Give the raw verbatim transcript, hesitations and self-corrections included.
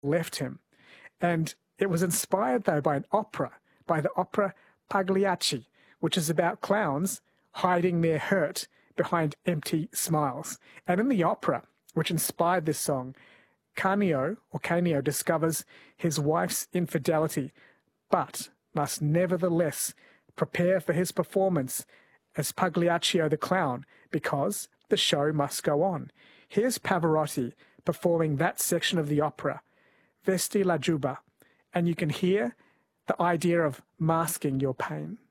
left him. And it was inspired, though, by an opera, by the opera Pagliacci, which is about clowns hiding their hurt behind empty smiles. And in the opera, which inspired this song, Canio, or Canio, discovers his wife's infidelity, but must nevertheless prepare for his performance as Pagliaccio the clown, because the show must go on. Here's Pavarotti performing that section of the opera, Vesti la Giubba, and you can hear the idea of masking your pain.